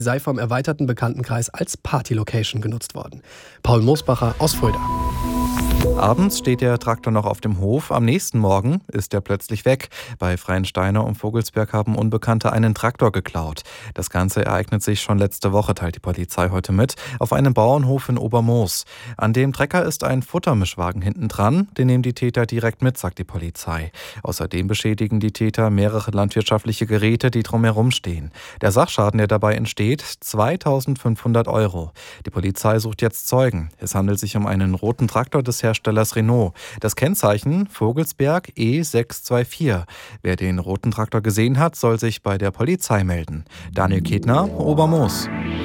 sei vom erweiterten Bekanntenkreis als Party-Location genutzt worden. Paul Moosbacher aus Fulda. Abends steht der Traktor noch auf dem Hof, am nächsten Morgen ist er plötzlich weg. Bei Freiensteiner und Vogelsberg haben Unbekannte einen Traktor geklaut. Das Ganze ereignet sich schon letzte Woche, teilt die Polizei heute mit, auf einem Bauernhof in Obermoos. An dem Trecker ist ein Futtermischwagen hinten dran, den nehmen die Täter direkt mit, sagt die Polizei. Außerdem beschädigen die Täter mehrere landwirtschaftliche Geräte, die drumherum stehen. Der Sachschaden, der dabei entsteht, 2.500 €. Die Polizei sucht jetzt Zeugen. Es handelt sich um einen roten Traktor des Herstellers Renault. Das Kennzeichen Vogelsberg E624. Wer den roten Traktor gesehen hat, soll sich bei der Polizei melden. Daniel Ketner, Obermoos.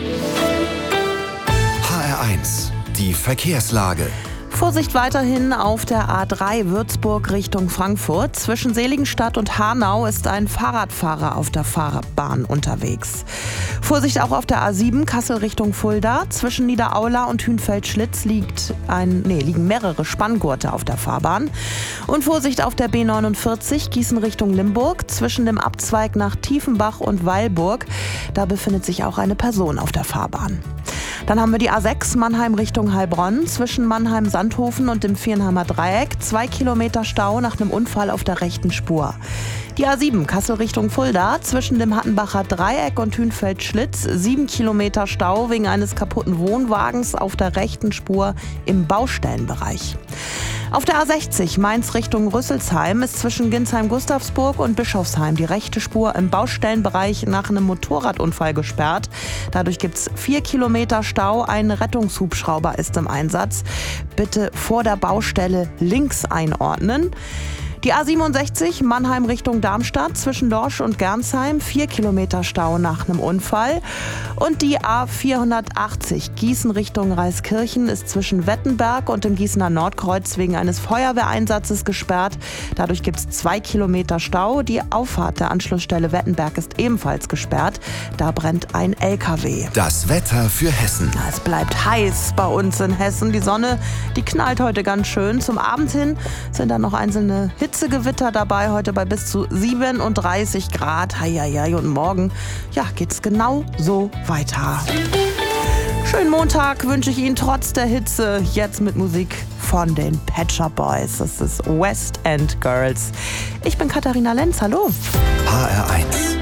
HR1, die Verkehrslage. Vorsicht weiterhin auf der A3 Würzburg Richtung Frankfurt. Zwischen Seligenstadt und Hanau ist ein Fahrradfahrer auf der Fahrbahn unterwegs. Vorsicht auch auf der A7 Kassel Richtung Fulda. Zwischen Niederaula und Hünfeld-Schlitz liegen mehrere Spanngurte auf der Fahrbahn. Und Vorsicht auf der B49 Gießen Richtung Limburg. Zwischen dem Abzweig nach Tiefenbach und Weilburg. Da befindet sich auch eine Person auf der Fahrbahn. Dann haben wir die A6 Mannheim Richtung Heilbronn. Zwischen Mannheim-Sandhofen und dem Viernheimer Dreieck 2 Kilometer Stau nach einem Unfall auf der rechten Spur. Die A7 Kassel Richtung Fulda. Zwischen dem Hattenbacher Dreieck und Hünfeld-Schlitz 7 Kilometer Stau wegen eines kaputten Wohnwagens auf der rechten Spur im Baustellenbereich. Auf der A60 Mainz Richtung Rüsselsheim ist zwischen Ginsheim-Gustavsburg und Bischofsheim die rechte Spur im Baustellenbereich nach einem Motorradunfall gesperrt. Dadurch gibt es 4 Kilometer Stau. Ein Rettungshubschrauber ist im Einsatz. Bitte vor der Baustelle links einordnen. Die A67 Mannheim Richtung Darmstadt zwischen Dorsch und Gernsheim 4 Kilometer Stau nach einem Unfall. Und die A480 Gießen Richtung Reiskirchen ist zwischen Wettenberg und dem Gießener Nordkreuz wegen eines Feuerwehreinsatzes gesperrt. Dadurch gibt es 2 Kilometer Stau. Die Auffahrt der Anschlussstelle Wettenberg ist ebenfalls gesperrt. Da brennt ein LKW. Das Wetter für Hessen. Es bleibt heiß bei uns in Hessen. Die Sonne, die knallt heute ganz schön. Zum Abend hin sind dann noch einzelne Hitzegewitter dabei, heute bei bis zu 37 Grad. Heieiei, und morgen geht's genau so weiter. Schönen Montag wünsche ich Ihnen trotz der Hitze. Jetzt mit Musik von den Pet Shop Boys. Das ist West End Girls. Ich bin Katharina Lenz. Hallo. HR1.